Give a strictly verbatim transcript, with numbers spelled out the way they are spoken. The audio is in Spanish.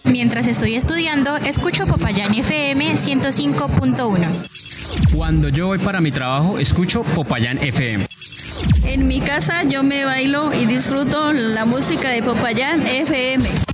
Mientras estoy estudiando, escucho Popayán F M ciento cinco punto uno. Cuando yo voy para mi trabajo, escucho Popayán F M. En mi casa yo me bailo y disfruto la música de Popayán F M.